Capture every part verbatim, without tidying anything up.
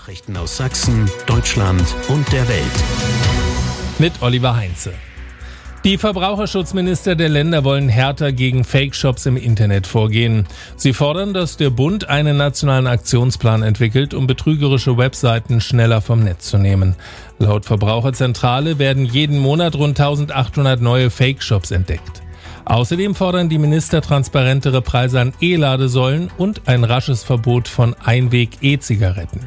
Nachrichten aus Sachsen, Deutschland und der Welt. Mit Oliver Heinze. Die Verbraucherschutzminister der Länder wollen härter gegen Fake-Shops im Internet vorgehen. Sie fordern, dass der Bund einen nationalen Aktionsplan entwickelt, um betrügerische Webseiten schneller vom Netz zu nehmen. Laut Verbraucherzentrale werden jeden Monat rund eintausendachthundert neue Fake-Shops entdeckt. Außerdem fordern die Minister transparentere Preise an E-Ladesäulen und ein rasches Verbot von Einweg-E-Zigaretten.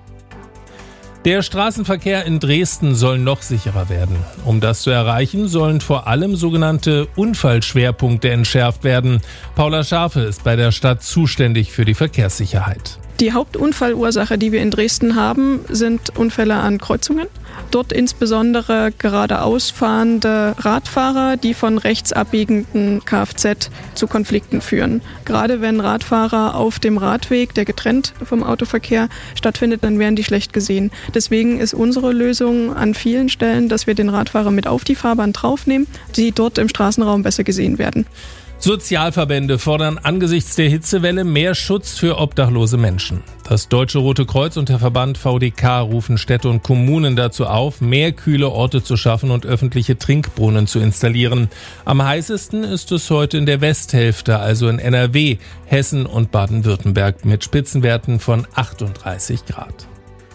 Der Straßenverkehr in Dresden soll noch sicherer werden. Um das zu erreichen, sollen vor allem sogenannte Unfallschwerpunkte entschärft werden. Paula Schafe ist bei der Stadt zuständig für die Verkehrssicherheit. Die Hauptunfallursache, die wir in Dresden haben, sind Unfälle an Kreuzungen. Dort insbesondere geradeaus fahrende Radfahrer, die von rechts abbiegenden Kfz zu Konflikten führen. Gerade wenn Radfahrer auf dem Radweg, der getrennt vom Autoverkehr stattfindet, dann werden die schlecht gesehen. Deswegen ist unsere Lösung an vielen Stellen, dass wir den Radfahrer mit auf die Fahrbahn draufnehmen, die dort im Straßenraum besser gesehen werden. Sozialverbände fordern angesichts der Hitzewelle mehr Schutz für obdachlose Menschen. Das Deutsche Rote Kreuz und der Verband V D K rufen Städte und Kommunen dazu auf, mehr kühle Orte zu schaffen und öffentliche Trinkbrunnen zu installieren. Am heißesten ist es heute in der Westhälfte, also in N R W, Hessen und Baden-Württemberg mit Spitzenwerten von achtunddreißig Grad.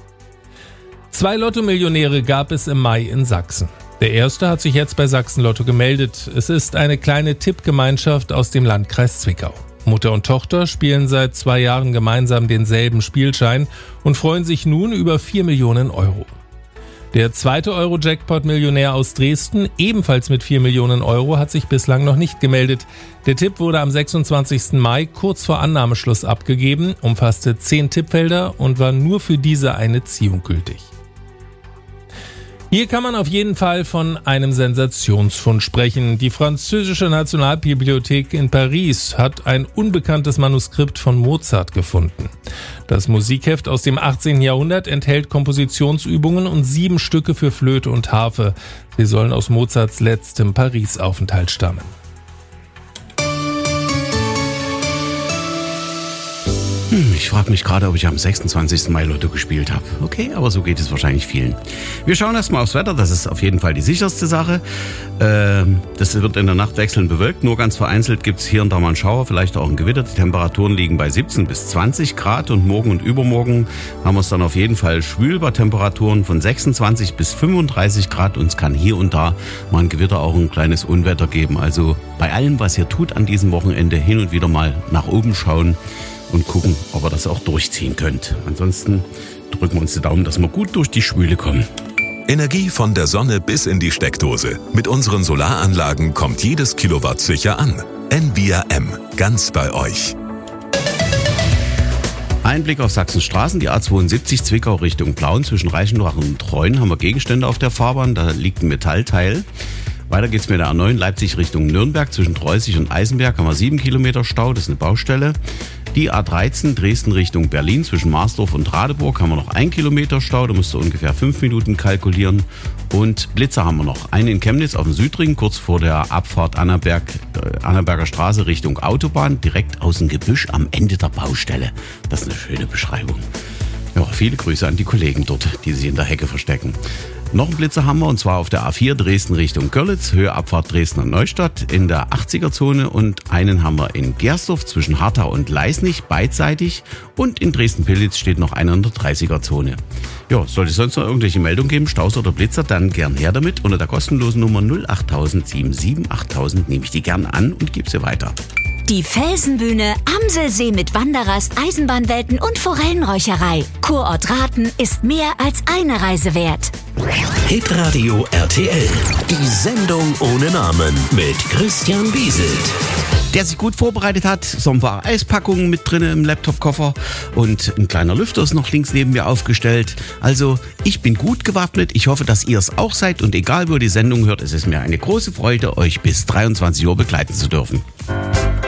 Zwei Lotto-Millionäre gab es im Mai in Sachsen. Der erste hat sich jetzt bei Sachsen Lotto gemeldet. Es ist eine kleine Tippgemeinschaft aus dem Landkreis Zwickau. Mutter und Tochter spielen seit zwei Jahren gemeinsam denselben Spielschein und freuen sich nun über vier Millionen Euro. Der zweite Euro-Jackpot-Millionär aus Dresden, ebenfalls mit vier Millionen Euro, hat sich bislang noch nicht gemeldet. Der Tipp wurde am sechsundzwanzigsten Mai kurz vor Annahmeschluss abgegeben, umfasste zehn Tippfelder und war nur für diese eine Ziehung gültig. Hier kann man auf jeden Fall von einem Sensationsfund sprechen. Die französische Nationalbibliothek in Paris hat ein unbekanntes Manuskript von Mozart gefunden. Das Musikheft aus dem achtzehnten Jahrhundert enthält Kompositionsübungen und sieben Stücke für Flöte und Harfe. Sie sollen aus Mozarts letztem Paris-Aufenthalt stammen. Ich frage mich gerade, ob ich am sechsundzwanzigsten Mai Lotto gespielt habe. Okay, aber so geht es wahrscheinlich vielen. Wir schauen erstmal aufs Wetter, das ist auf jeden Fall die sicherste Sache. Ähm, das wird in der Nacht wechselnd bewölkt, nur ganz vereinzelt gibt es hier und da mal einen Schauer, vielleicht auch ein Gewitter. Die Temperaturen liegen bei siebzehn bis zwanzig Grad und morgen und übermorgen haben wir es dann auf jeden Fall schwül bei Temperaturen von sechsundzwanzig bis fünfunddreißig Grad und es kann hier und da mal ein Gewitter, auch ein kleines Unwetter geben. Also bei allem, was ihr tut an diesem Wochenende, hin und wieder mal nach oben schauen und gucken, ob ihr das auch durchziehen könnt. Ansonsten drücken wir uns die Daumen, dass wir gut durch die Schwüle kommen. Energie von der Sonne bis in die Steckdose. Mit unseren Solaranlagen kommt jedes Kilowatt sicher an. N V R M, ganz bei euch. Ein Blick auf Sachsens Straßen, die A zweiundsiebzig Zwickau Richtung Plauen. Zwischen Reichenbach und Treuen haben wir Gegenstände auf der Fahrbahn, da liegt ein Metallteil. Weiter geht's mit der A neun Leipzig Richtung Nürnberg. Zwischen Treußig und Eisenberg haben wir sieben Kilometer Stau, das ist eine Baustelle. Die A dreizehn Dresden Richtung Berlin zwischen Marsdorf und Radeburg haben wir noch ein Kilometer Stau, da musst du ungefähr fünf Minuten kalkulieren. Und Blitzer haben wir noch. Einen in Chemnitz auf dem Südring, kurz vor der Abfahrt Annaberg, äh, Annaberger Straße Richtung Autobahn, direkt aus dem Gebüsch am Ende der Baustelle. Das ist eine schöne Beschreibung. Ja, viele Grüße an die Kollegen dort, die sich in der Hecke verstecken. Noch einen Blitzer haben wir, und zwar auf der A vier Dresden Richtung Görlitz, Höhe Abfahrt Dresdner Neustadt in der achtziger-Zone, und einen haben wir in Gersdorf zwischen Hartau und Leisnig beidseitig, und in Dresden-Pillitz steht noch einer in der dreißiger-Zone. Ja, sollte es sonst noch irgendwelche Meldungen geben, Staus oder Blitzer, dann gern her damit. Unter der kostenlosen Nummer null acht null sieben sieben acht null nehme ich die gern an und gebe sie weiter. Die Felsenbühne, Amselsee mit Wanderrast, Eisenbahnwelten und Forellenräucherei. Kurort Rathen ist mehr als eine Reise wert. Hitradio R T L, die Sendung ohne Namen mit Christian Bieselt. Der sich gut vorbereitet hat, so ein paar Eispackungen mit drin im Laptopkoffer und ein kleiner Lüfter ist noch links neben mir aufgestellt. Also ich bin gut gewappnet, ich hoffe, dass ihr es auch seid, und egal wo ihr die Sendung hört, es ist mir eine große Freude, euch bis dreiundzwanzig Uhr begleiten zu dürfen.